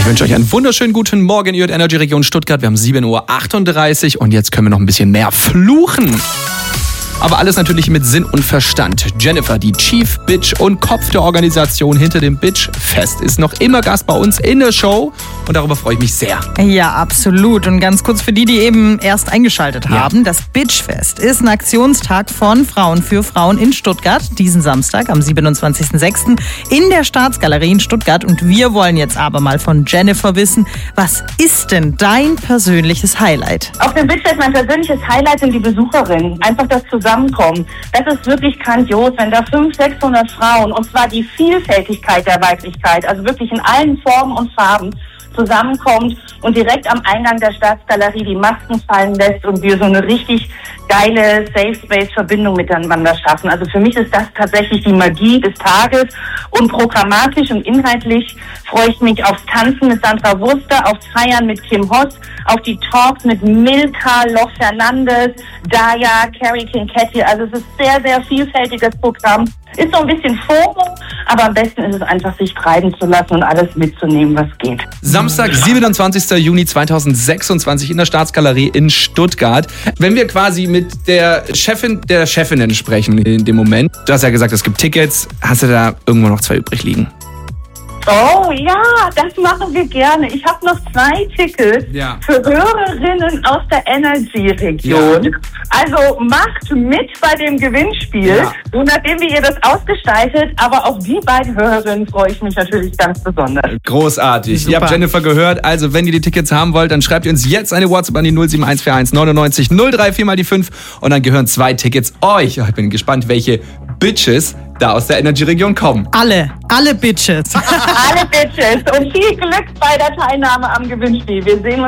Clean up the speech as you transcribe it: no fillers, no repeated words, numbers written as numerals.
wünsche euch einen wunderschönen guten Morgen, ihr hört Energy Region Stuttgart. Wir haben 7:38 Uhr und jetzt können wir noch ein bisschen mehr fluchen. Aber alles natürlich mit Sinn und Verstand. Jennifer, die Chief Bitch und Kopf der Organisation hinter dem Bitch-Fest, ist noch immer Gast bei uns in der Show und darüber freue ich mich sehr. Ja, absolut. Und ganz kurz für die eben erst eingeschaltet haben, das Bitch-Fest ist ein Aktionstag von Frauen für Frauen in Stuttgart, diesen Samstag am 27.06. in der Staatsgalerie in Stuttgart. Und wir wollen jetzt aber mal von Jennifer wissen, was ist denn dein persönliches Highlight? Auf dem Bitch-Fest mein persönliches Highlight sind die Besucherinnen. Einfach das Zusammenkommen. Das ist wirklich grandios, wenn da 500-600 Frauen, und zwar die Vielfältigkeit der Weiblichkeit, also wirklich in allen Formen und Farben, zusammenkommt und direkt am Eingang der Staatsgalerie die Masken fallen lässt und wir so eine richtig geile Safe-Space-Verbindung miteinander schaffen. Also für mich ist das tatsächlich die Magie des Tages und programmatisch und inhaltlich freue ich mich aufs Tanzen mit Sandra Wurster, aufs Feiern mit Kim Hoss, auf die Talks mit Milka, Loch Fernandes, Daya, Carrie Kinketti. Also es ist sehr, sehr vielfältiges Programm. Ist so ein bisschen FOMO, aber am besten ist es einfach, sich treiben zu lassen und alles mitzunehmen, was geht. Samstag, 27. Juni 2026 in der Staatsgalerie in Stuttgart. Wenn wir quasi mit der Chefin der Chefinnen sprechen in dem Moment, du hast ja gesagt, es gibt Tickets, hast du da irgendwo noch 2 übrig liegen? Oh ja, das machen wir gerne. Ich habe noch 2 Tickets für Hörerinnen aus der Energy-Region. Ja. Also macht mit bei dem Gewinnspiel. Ja. Und nachdem ihr das ausgestaltet, aber auf die beiden Hörerinnen freue ich mich natürlich ganz besonders. Großartig. Super. Ihr habt Jennifer gehört. Also wenn ihr die Tickets haben wollt, dann schreibt ihr uns jetzt eine WhatsApp an die 07141 99 03 4 mal die 5 und dann gehören 2 Tickets euch. Ich bin gespannt, welche Bitches da aus der Energy-Region kommen. Alle Bitches. Alle Bitches und viel Glück bei der Teilnahme am Gewinnspiel. Wir sehen uns